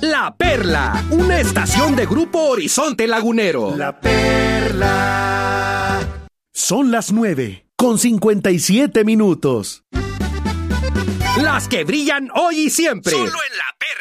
La Perla, una estación de Grupo Horizonte Lagunero. La Perla. Son las 9:57. Las que brillan hoy y siempre. Solo en La